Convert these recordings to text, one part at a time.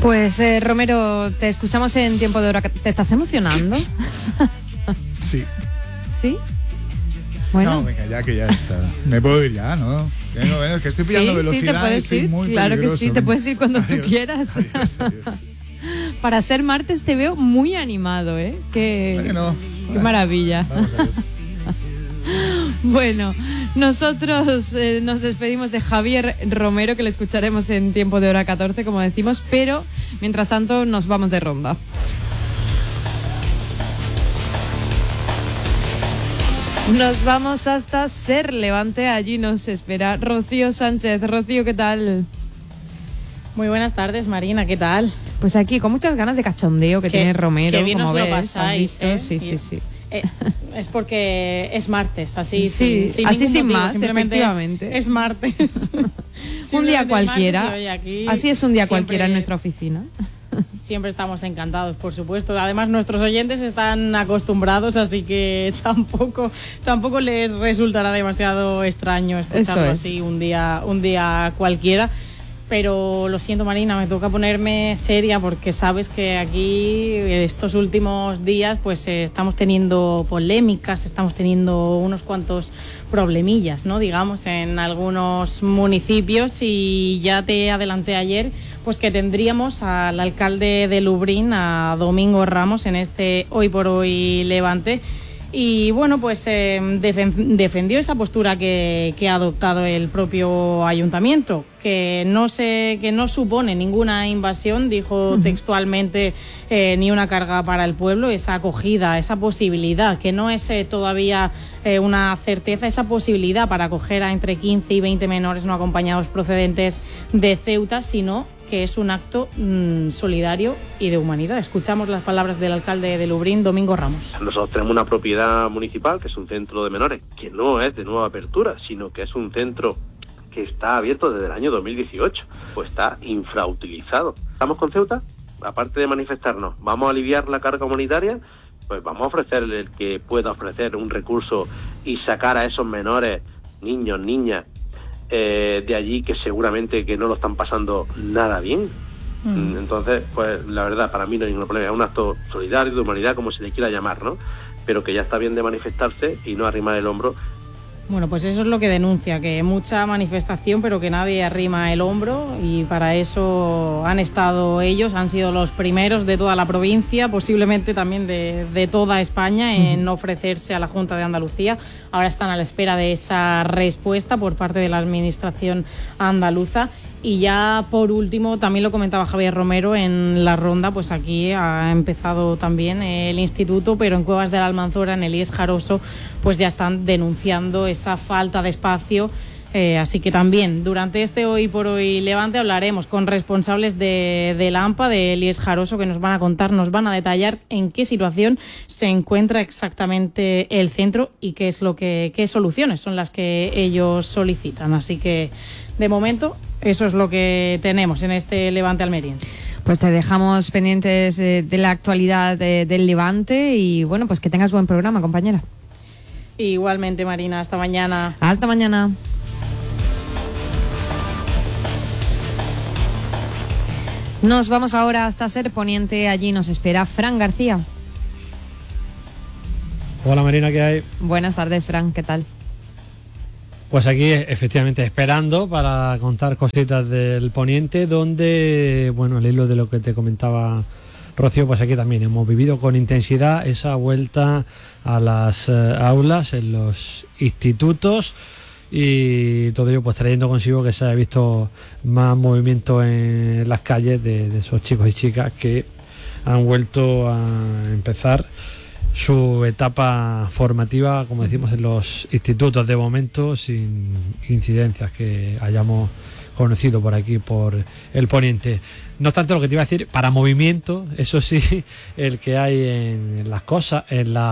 Pues Romero, te escuchamos en Tiempo de Hora. ¿Te estás emocionando? Sí. ¿Sí? Bueno. No, venga, ya que ya está. Me puedo ir ya, ¿no? Bueno, es que estoy pillando velocidad. Sí, te puedes ir. Muy claro peligroso. Que sí, te puedes ir cuando tú quieras. Adiós. Para ser martes te veo muy animado, ¿eh? Qué maravilla. Vamos a ver. Bueno, nosotros nos despedimos de Javier Romero, que le escucharemos en Tiempo de Hora 14, como decimos, pero mientras tanto nos vamos de ronda. Nos vamos hasta Ser Levante, allí nos espera Rocío Sánchez. Rocío, ¿qué tal? Muy buenas tardes, Marina, ¿qué tal? Pues aquí, con muchas ganas de cachondeo que tiene Romero, qué bien como os ves, lo pasáis, ¿has visto? Sí. Es porque es martes, así sí, sin así sin motivo, más, efectivamente. Es martes. Un día cualquiera, martes, aquí así es un día cualquiera en nuestra oficina. Siempre estamos encantados, por supuesto. Además, nuestros oyentes están acostumbrados, así que tampoco les resultará demasiado extraño escucharlo así un día cualquiera. Pero lo siento, Marina, me toca ponerme seria porque sabes que aquí estos últimos días pues estamos teniendo polémicas, estamos teniendo unos cuantos problemillas, ¿no? Digamos, en algunos municipios, y ya te adelanté ayer pues que tendríamos al alcalde de Lubriñ, a Domingo Ramos, en este Hoy por Hoy Levante. Y bueno, pues defendió esa postura que ha adoptado el propio ayuntamiento, que no supone ninguna invasión, dijo textualmente, ni una carga para el pueblo, esa acogida, esa posibilidad, que no es todavía una certeza, esa posibilidad para acoger a entre 15 y 20 menores no acompañados procedentes de Ceuta, sino que es un acto solidario y de humanidad. Escuchamos las palabras del alcalde de Lubriñ, Domingo Ramos. Nosotros tenemos una propiedad municipal que es un centro de menores, que no es de nueva apertura, sino que es un centro que está abierto desde el año 2018, pues está infrautilizado. ¿Estamos con Ceuta? Aparte de manifestarnos, ¿vamos a aliviar la carga humanitaria? Pues vamos a ofrecerle el que pueda ofrecer un recurso y sacar a esos menores, niños, niñas, de allí, que seguramente que no lo están pasando nada bien. Entonces, pues la verdad, para mí no hay ningún problema. Es un acto solidario, de humanidad, como se le quiera llamar, ¿no? Pero que ya está bien de manifestarse y no arrimar el hombro. Bueno, pues eso es lo que denuncia, que mucha manifestación pero que nadie arrima el hombro, y para eso han estado ellos, han sido los primeros de toda la provincia, posiblemente también de toda España, en ofrecerse a la Junta de Andalucía. Ahora están a la espera de esa respuesta por parte de la Administración andaluza. Y ya por último, también lo comentaba Javier Romero en la ronda, pues aquí ha empezado también el instituto, pero en Cuevas de la Almanzora, en Elías Jaroso, pues ya están denunciando esa falta de espacio. Así que también durante este Hoy por Hoy Levante hablaremos con responsables de la AMPA, de Elías Jaroso, que nos van a contar, nos van a detallar en qué situación se encuentra exactamente el centro y qué soluciones son las que ellos solicitan. Así que de momento eso es lo que tenemos en este Levante almeriense. Pues te dejamos pendientes de la actualidad del Levante y bueno, pues que tengas buen programa, compañera. Igualmente, Marina, hasta mañana. Hasta mañana. Nos vamos ahora hasta Ser Poniente, allí nos espera Fran García. Hola Marina, ¿qué hay? Buenas tardes, Fran, ¿qué tal? Pues aquí efectivamente esperando para contar cositas del Poniente, donde, bueno, al hilo de lo que te comentaba Rocío, pues aquí también hemos vivido con intensidad esa vuelta a las aulas en los institutos, y todo ello pues trayendo consigo que se haya visto más movimiento en las calles de esos chicos y chicas que han vuelto a empezar su etapa formativa, como decimos, en los institutos, de momento sin incidencias que hayamos conocido por aquí, por el Poniente. No obstante, lo que te iba a decir, para movimiento, eso sí, el que hay en las costas,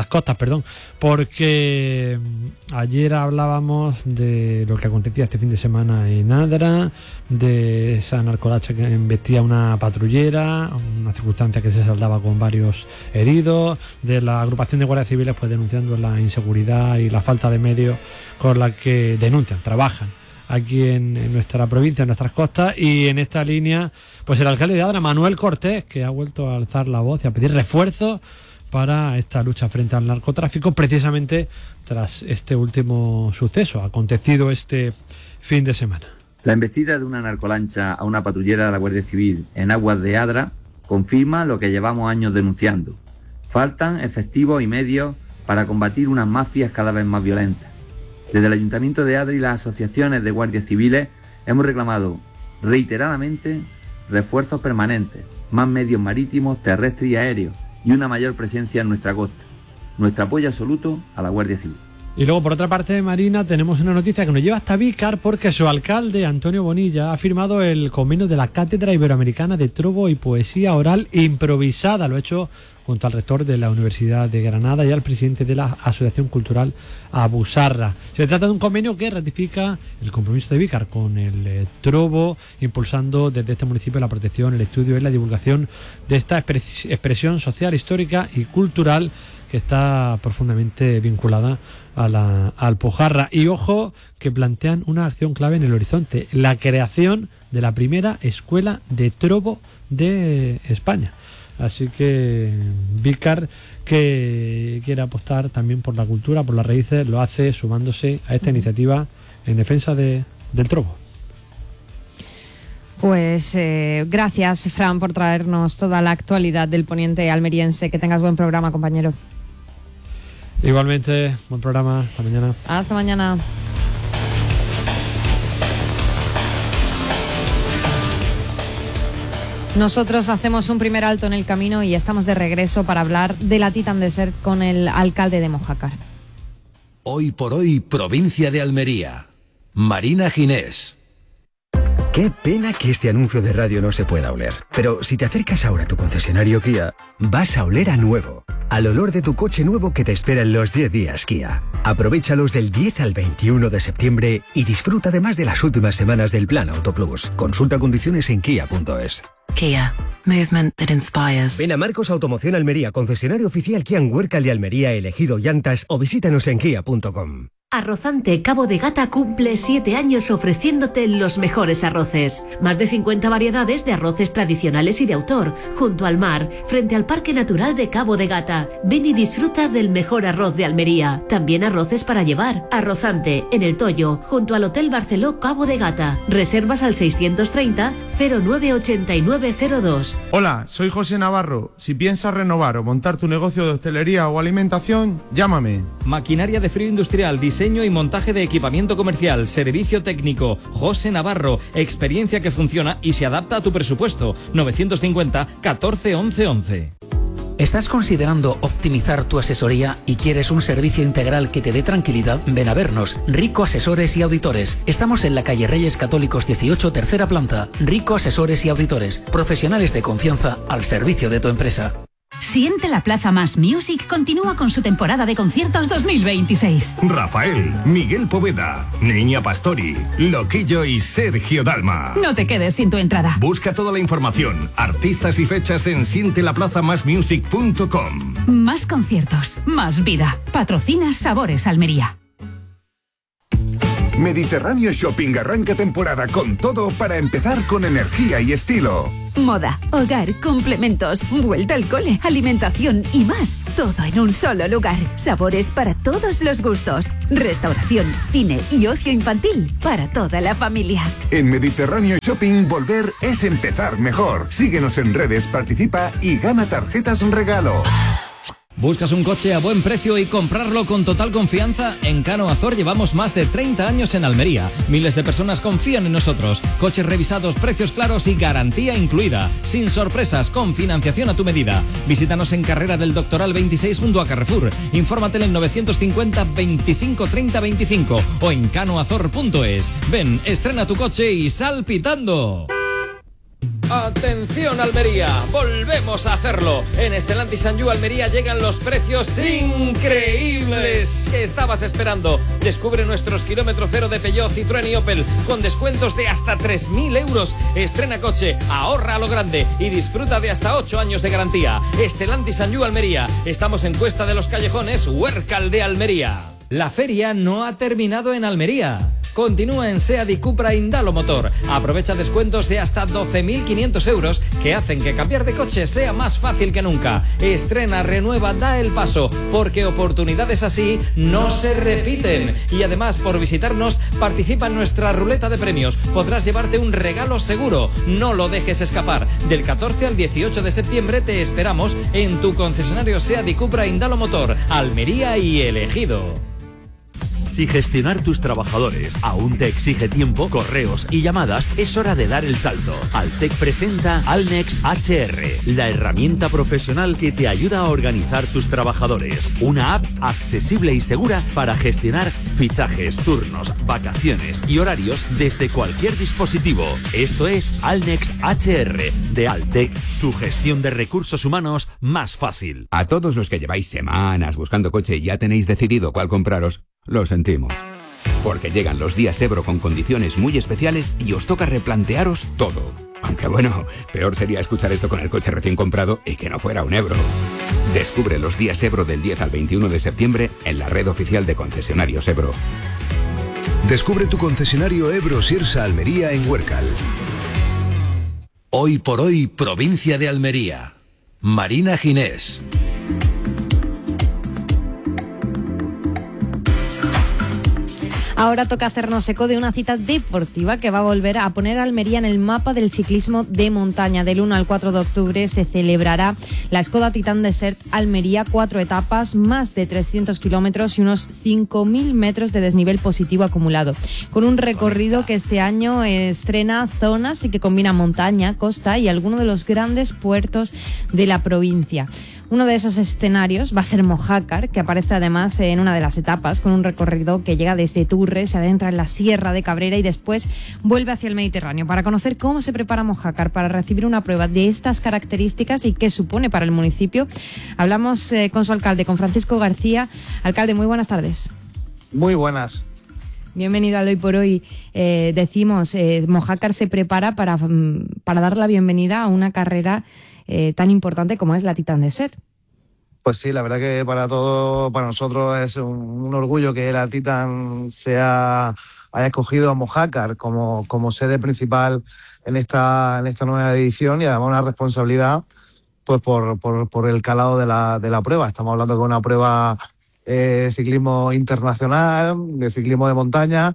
porque ayer hablábamos de lo que acontecía este fin de semana en Adra, de esa narcolacha que embestía una patrullera, una circunstancia que se saldaba con varios heridos, de la agrupación de guardias civiles pues denunciando la inseguridad y la falta de medios con la que trabajan aquí en nuestra provincia, en nuestras costas. Y en esta línea, pues el alcalde de Adra, Manuel Cortés, que ha vuelto a alzar la voz y a pedir refuerzos para esta lucha frente al narcotráfico, precisamente tras este último suceso acontecido este fin de semana. La embestida de una narcolancha a una patrullera de la Guardia Civil en aguas de Adra confirma lo que llevamos años denunciando. Faltan efectivos y medios para combatir unas mafias cada vez más violentas. Desde el Ayuntamiento de Adra y las asociaciones de guardias civiles hemos reclamado reiteradamente refuerzos permanentes, más medios marítimos, terrestres y aéreos y una mayor presencia en nuestra costa. Nuestro apoyo absoluto a la Guardia Civil. Y luego, por otra parte, Marina, tenemos una noticia que nos lleva hasta Vícar, porque su alcalde, Antonio Bonilla, ha firmado el convenio de la Cátedra Iberoamericana de Trobo y Poesía Oral Improvisada. Lo ha hecho junto al rector de la Universidad de Granada y al presidente de la Asociación Cultural Abusarra. Se trata de un convenio que ratifica el compromiso de Vícar con el trobo, impulsando desde este municipio la protección, el estudio y la divulgación de esta expresión social, histórica y cultural que está profundamente vinculada a la Alpujarra. Y ojo, que plantean una acción clave en el horizonte: la creación de la primera escuela de trobo de España. Así que Vícar, que quiere apostar también por la cultura, por las raíces, lo hace sumándose a esta iniciativa en defensa del trobo. Pues gracias, Fran, por traernos toda la actualidad del poniente almeriense. Que tengas buen programa, compañero. Igualmente, buen programa. Hasta mañana. Hasta mañana. Nosotros hacemos un primer alto en el camino y estamos de regreso para hablar de la Titan Desert con el alcalde de Mojácar. Hoy por hoy, provincia de Almería. Marina Ginés. Qué pena que este anuncio de radio no se pueda oler. Pero si te acercas ahora a tu concesionario Kia, vas a oler a nuevo. Al olor de tu coche nuevo que te espera en los 10 días Kia. Aprovéchalos del 10 al 21 de septiembre y disfruta además de las últimas semanas del Plan Auto Plus. Consulta condiciones en kia.es. Kia. Movement that inspires. Ven a Marcos Automoción Almería, concesionario oficial Kia en Huércal de Almería, elegido llantas, o visítanos en kia.com. Arrozante Cabo de Gata cumple 7 años ofreciéndote los mejores arroces. Más de 50 variedades de arroces tradicionales y de autor, junto al mar, frente al Parque Natural de Cabo de Gata. Ven y disfruta del mejor arroz de Almería. También arroces para llevar. Arrozante, en El Toyo, junto al Hotel Barceló Cabo de Gata. Reservas al 630 098902. Hola, soy José Navarro. Si piensas renovar o montar tu negocio de hostelería o alimentación, llámame. Maquinaria de frío industrial, diseño y montaje de equipamiento comercial, servicio técnico. José Navarro, experiencia que funciona y se adapta a tu presupuesto. 950 14 11 11. ¿Estás considerando optimizar tu asesoría y quieres un servicio integral que te dé tranquilidad? Ven a vernos. Rico Asesores y Auditores. Estamos en la calle Reyes Católicos 18, tercera planta. Rico Asesores y Auditores. Profesionales de confianza al servicio de tu empresa. Siente la Plaza Más Music continúa con su temporada de conciertos 2026. Rafael, Miguel Poveda, Niña Pastori, Loquillo y Sergio Dalma. No te quedes sin tu entrada. Busca toda la información, artistas y fechas en sientelaplazamasmusic.com. Más conciertos, más vida. Patrocina Sabores Almería. Mediterráneo Shopping arranca temporada con todo para empezar con energía y estilo. Moda, hogar, complementos, vuelta al cole, alimentación y más. Todo en un solo lugar. Sabores para todos los gustos. Restauración, cine y ocio infantil para toda la familia. En Mediterráneo Shopping, volver es empezar mejor. Síguenos en redes, participa y gana tarjetas regalo. ¿Buscas un coche a buen precio y comprarlo con total confianza? En Cano Azor llevamos más de 30 años en Almería. Miles de personas confían en nosotros. Coches revisados, precios claros y garantía incluida. Sin sorpresas, con financiación a tu medida. Visítanos en Carrera del Doctoral 26 junto a Carrefour. Infórmate en 950 25 30 25 o en canoazor.es. Ven, estrena tu coche y sal pitando. ¡Atención Almería! ¡Volvemos a hacerlo! En Stellantis Sanyu Almería llegan los precios increíbles que estabas esperando. Descubre nuestros kilómetro cero de Peugeot, Citroën y Opel con descuentos de hasta 3.000 euros. Estrena coche, ahorra a lo grande y disfruta de hasta 8 años de garantía. Stellantis Sanyu Almería. Estamos en Cuesta de los Callejones, Huércal de Almería. La feria no ha terminado en Almería. Continúa en SEAT y Cupra Indalo Motor. Aprovecha descuentos de hasta 12.500 euros que hacen que cambiar de coche sea más fácil que nunca. Estrena, renueva, da el paso, porque oportunidades así no se repiten. Y además, por visitarnos, participa en nuestra ruleta de premios. Podrás llevarte un regalo seguro. No lo dejes escapar. Del 14 al 18 de septiembre te esperamos en tu concesionario SEAT y Cupra Indalo Motor, Almería y El Ejido. Si gestionar tus trabajadores aún te exige tiempo, correos y llamadas, es hora de dar el salto. Altec presenta Alnex HR, la herramienta profesional que te ayuda a organizar tus trabajadores. Una app accesible y segura para gestionar fichajes, turnos, vacaciones y horarios desde cualquier dispositivo. Esto es Alnex HR de Altec, tu gestión de recursos humanos más fácil. A todos los que lleváis semanas buscando coche y ya tenéis decidido cuál compraros, lo sentimos. Porque llegan los días Ebro con condiciones muy especiales y os toca replantearos todo. Aunque bueno, peor sería escuchar esto con el coche recién comprado y que no fuera un Ebro. Descubre los días Ebro del 10 al 21 de septiembre en la red oficial de concesionarios Ebro. Descubre tu concesionario Ebro Sirsa Almería en Huércal. Hoy por hoy, provincia de Almería. Marina Ginés. Ahora toca hacernos eco de una cita deportiva que va a volver a poner a Almería en el mapa del ciclismo de montaña. Del 1 al 4 de octubre se celebrará la Skoda Titan Desert Almería, 4 etapas, más de 300 kilómetros y unos 5.000 metros de desnivel positivo acumulado. Con un recorrido que este año estrena zonas y que combina montaña, costa y algunos de los grandes puertos de la provincia. Uno de esos escenarios va a ser Mojácar, que aparece además en una de las etapas, con un recorrido que llega desde Turres, se adentra en la Sierra de Cabrera y después vuelve hacia el Mediterráneo. Para conocer cómo se prepara Mojácar para recibir una prueba de estas características y qué supone para el municipio, hablamos con su alcalde, con Francisco García. Alcalde, muy buenas tardes. Muy buenas. Bienvenido al Hoy por Hoy. Decimos, Mojácar se prepara para dar la bienvenida a una carrera tan importante como es la Titan Desert. Pues sí, la verdad que para nosotros es un orgullo que la Titan haya escogido a Mojácar como sede principal en esta nueva edición, y además una responsabilidad pues por el calado de la prueba. Estamos hablando de una prueba de ciclismo internacional, de ciclismo de montaña,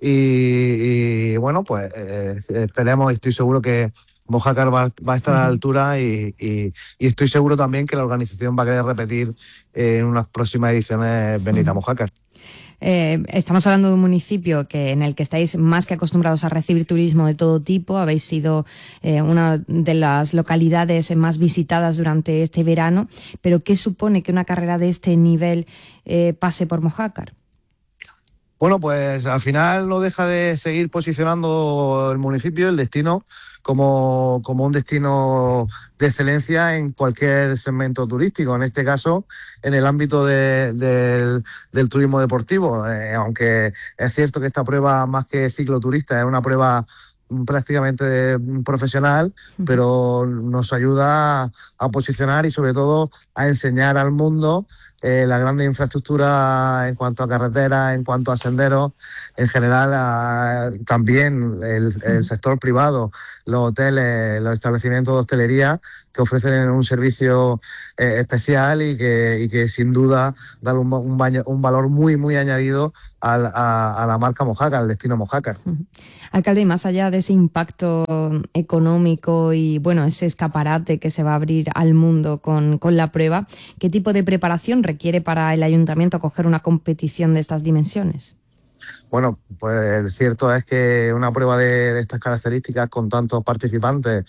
y bueno, pues esperemos, y estoy seguro que Mojácar va a estar a la altura, y estoy seguro también que la organización va a querer repetir en unas próximas ediciones venir a Mojácar. Estamos hablando de un municipio en el que estáis más que acostumbrados a recibir turismo de todo tipo. Habéis sido una de las localidades más visitadas durante este verano. Pero ¿qué supone que una carrera de este nivel pase por Mojácar? Bueno, pues al final no deja de seguir posicionando el municipio, el destino, como un destino de excelencia en cualquier segmento turístico, en este caso en el ámbito del turismo deportivo, aunque es cierto que esta prueba, más que cicloturista, es una prueba prácticamente profesional, pero nos ayuda a posicionar y sobre todo a enseñar al mundo la gran infraestructura en cuanto a carreteras, en cuanto a senderos, en general también el sector privado, los hoteles, los establecimientos de hostelería que ofrecen un servicio especial y que sin duda dan un valor muy, muy añadido a la marca Mojácar, al destino Mojácar. Alcalde, y más allá de ese impacto económico y bueno, ese escaparate que se va a abrir al mundo con la prueba, ¿qué tipo de preparación requiere para el ayuntamiento acoger una competición de estas dimensiones? Bueno, pues cierto es que una prueba de estas características, con tantos participantes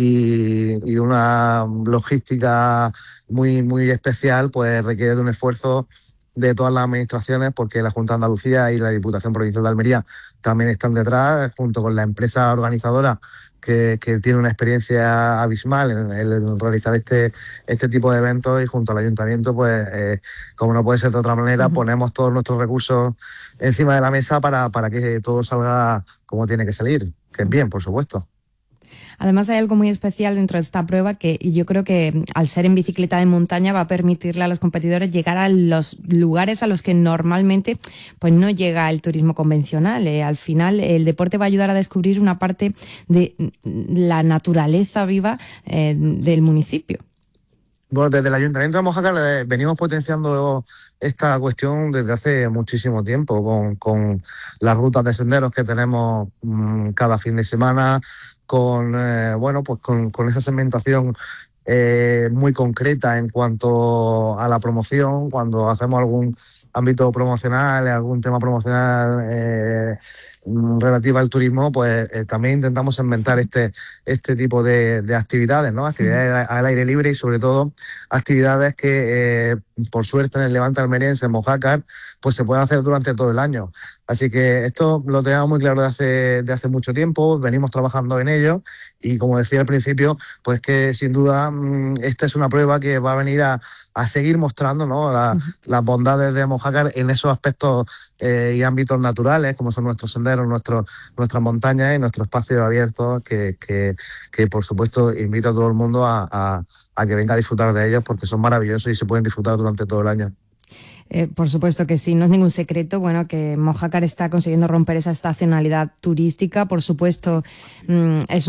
y una logística muy, muy especial, pues requiere de un esfuerzo de todas las administraciones, porque la Junta de Andalucía y la Diputación Provincial de Almería también están detrás, junto con la empresa organizadora que tiene una experiencia abismal en realizar este tipo de eventos, y junto al ayuntamiento, pues como no puede ser de otra manera, ponemos todos nuestros recursos encima de la mesa para que todo salga como tiene que salir, que es bien, por supuesto. Además hay algo muy especial dentro de esta prueba que yo creo que al ser en bicicleta de montaña va a permitirle a los competidores llegar a los lugares a los que normalmente pues no llega el turismo convencional. Al final el deporte va a ayudar a descubrir una parte de la naturaleza viva del municipio. Bueno, desde el Ayuntamiento de Mojácar venimos potenciando esta cuestión desde hace muchísimo tiempo, con las rutas de senderos que tenemos cada fin de semana, con esa segmentación muy concreta en cuanto a la promoción. Cuando hacemos algún ámbito promocional, algún tema promocional relativa al turismo, pues también intentamos inventar este tipo de actividades, ¿no? Actividades al aire libre y sobre todo actividades que por suerte en el Levante almeriense, en Mojácar, pues se pueden hacer durante todo el año. Así que esto lo tenemos muy claro de hace mucho tiempo, venimos trabajando en ello y como decía al principio, pues que sin duda esta es una prueba que va a venir a seguir mostrando, ¿no? Las bondades de Mojácar en esos aspectos y ámbitos naturales, como son nuestros senderos, nuestras montañas y nuestros espacios abiertos, que por supuesto invito a todo el mundo a que venga a disfrutar de ellos porque son maravillosos y se pueden disfrutar durante todo el año. Por supuesto que sí, no es ningún secreto, bueno, que Mojácar está consiguiendo romper esa estacionalidad turística. Por supuesto, es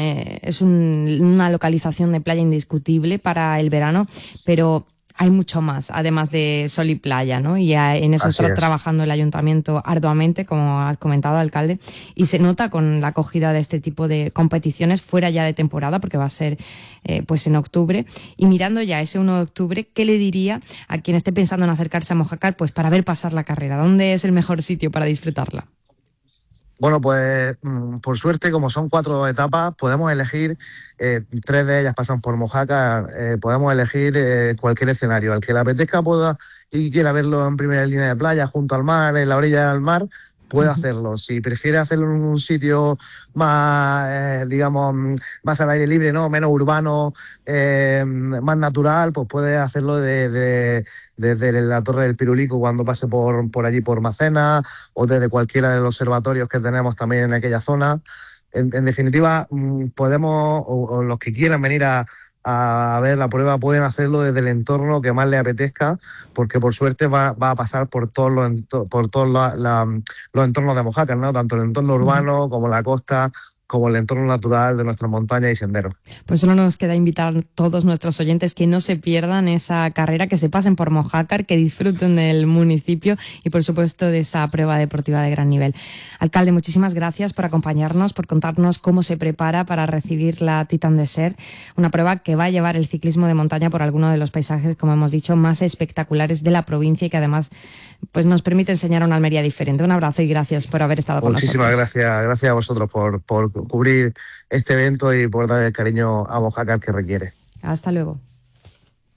una localización de playa indiscutible para el verano, pero hay mucho más, además de sol y playa, ¿no? Y en eso está trabajando el ayuntamiento arduamente, como has comentado, alcalde, y se nota con la acogida de este tipo de competiciones fuera ya de temporada, porque va a ser pues en octubre. Y mirando ya ese 1 de octubre, ¿qué le diría a quien esté pensando en acercarse a Mojácar pues para ver pasar la carrera? ¿Dónde es el mejor sitio para disfrutarla? Bueno, pues por suerte, como son 4 etapas, podemos elegir, 3 de ellas pasan por Mojácar, podemos elegir cualquier escenario. Al que le apetezca pueda y quiera verlo en primera línea de playa, junto al mar, en la orilla del mar, puede hacerlo. Si prefiere hacerlo en un sitio más, más al aire libre, ¿no? Menos urbano, más natural, pues puede hacerlo desde la Torre del Pirulico cuando pase por allí por Macena, o desde cualquiera de los observatorios que tenemos también en aquella zona. En definitiva, podemos, o los que quieran venir a ver la prueba pueden hacerlo desde el entorno que más les apetezca, porque por suerte va a pasar por todos los entornos de Mojácar, ¿no? Tanto el entorno urbano como la costa, como el entorno natural de nuestras montañas y senderos. Pues solo nos queda invitar a todos nuestros oyentes que no se pierdan esa carrera, que se pasen por Mojácar, que disfruten del municipio y por supuesto de esa prueba deportiva de gran nivel. Alcalde, muchísimas gracias por acompañarnos, por contarnos cómo se prepara para recibir la Titan Desert, una prueba que va a llevar el ciclismo de montaña por alguno de los paisajes, como hemos dicho, más espectaculares de la provincia y que además pues nos permite enseñar una Almería diferente. Un abrazo y gracias por haber estado con nosotros. Muchísimas gracias a vosotros por cubrir este evento y por dar el cariño a Mojácar que requiere. Hasta luego.